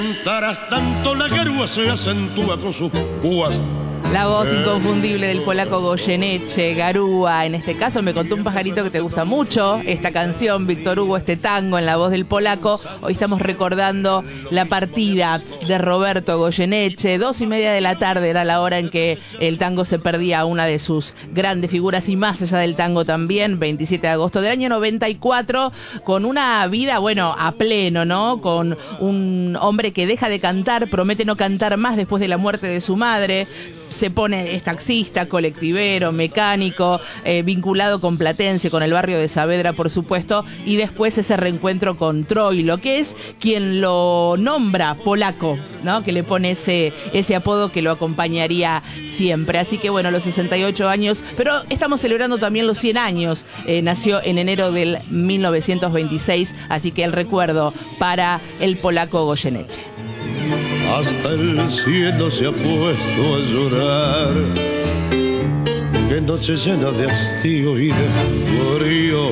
Mientras tanto la garúa se acentúa con sus púas. La voz inconfundible del polaco Goyeneche, Garúa. En este caso me contó un pajarito que te gusta mucho esta canción, Víctor Hugo, este tango en la voz del polaco. Hoy estamos recordando la partida de Roberto Goyeneche. 2:30 de la tarde era la hora en que el tango se perdía a una de sus grandes figuras y más allá del tango también. 27 de agosto del año 94, con una vida, bueno, a pleno, ¿no? Con un hombre que deja de cantar, promete no cantar más después de la muerte de su madre. Se pone, es taxista, colectivero, mecánico, vinculado con Platense, con el barrio de Saavedra, por supuesto, y después ese reencuentro con Troilo, que es quien lo nombra polaco, ¿no? Que le pone ese apodo que lo acompañaría siempre. Así que bueno, los 68 años, pero estamos celebrando también los 100 años. Nació en enero del 1926, así que el recuerdo para el polaco Goyeneche. Hasta el cielo se ha puesto a llorar. Qué noche llena de hastío y de frío.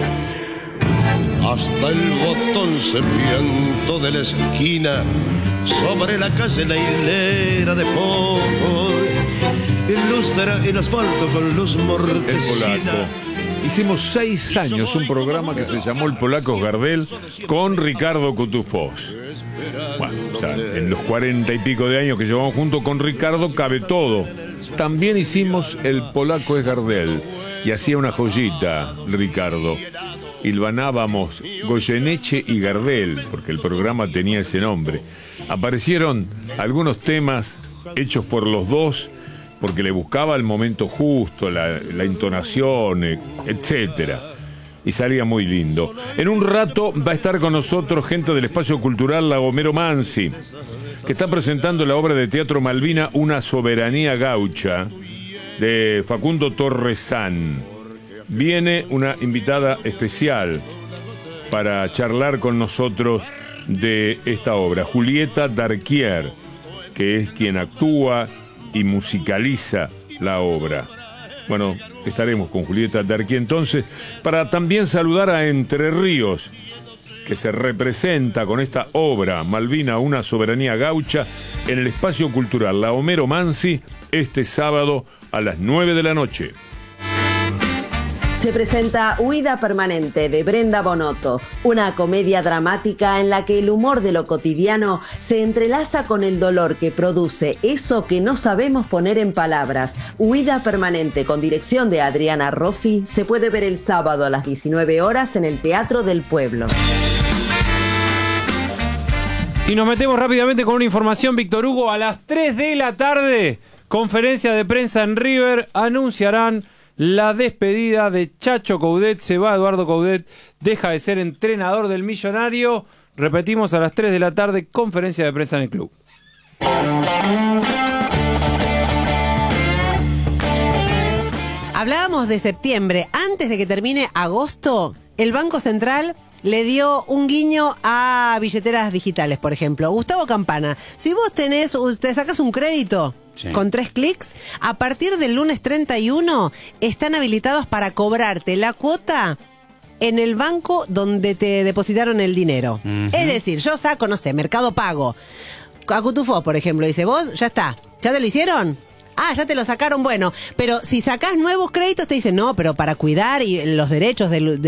Hasta el botón serpiento de la esquina. Sobre la calle la hilera de focos ilustra el asfalto con luz mortecina. El polaco. Hicimos 6 años un programa que se llamó El Polaco Gardel con Ricardo Cutufós. Bueno, o sea, en los 40 y pico de años que llevamos juntos con Ricardo cabe todo. También hicimos El Polaco es Gardel y hacía una joyita, Ricardo. Hilvanábamos Goyeneche y Gardel, porque el programa tenía ese nombre. Aparecieron algunos temas hechos por los dos, porque le buscaba el momento justo, la entonación, etcétera. Y salía muy lindo. En un rato va a estar con nosotros gente del Espacio Cultural La Gomero Mansi, que está presentando la obra de teatro Malvina, Una soberanía gaucha, de Facundo Torresán. Viene una invitada especial para charlar con nosotros de esta obra, Julieta Darquier, que es quien actúa y musicaliza la obra. Bueno, estaremos con Julieta Darquier entonces para también saludar a Entre Ríos, que se representa con esta obra Malvina, una soberanía gaucha, en el Espacio Cultural La Homero Mansi este sábado a las 9 de la noche. Se presenta Huida Permanente de Brenda Bonotto, una comedia dramática en la que el humor de lo cotidiano se entrelaza con el dolor que produce eso que no sabemos poner en palabras. Huida Permanente, con dirección de Adriana Roffi, se puede ver el sábado a las 19 horas en el Teatro del Pueblo. Y nos metemos rápidamente con una información, Víctor Hugo. A las 3 de la tarde, conferencia de prensa en River, anunciarán la despedida de Chacho Coudet. Se va Eduardo Coudet, deja de ser entrenador del Millonario. Repetimos, a las 3 de la tarde, conferencia de prensa en el club. Hablábamos de septiembre. Antes de que termine agosto, el Banco Central le dio un guiño a billeteras digitales, por ejemplo. Gustavo Campana, si vos te sacás un crédito, sí, con 3 clics, a partir del lunes 31 están habilitados para cobrarte la cuota en el banco donde te depositaron el dinero. Es decir, yo saco, no sé, Mercado Pago. A Cutufós, por ejemplo, dice, vos, ya está, ¿ya te lo hicieron? Ah, ya te lo sacaron, bueno, pero si sacás nuevos créditos te dicen, no, pero para cuidar y los derechos de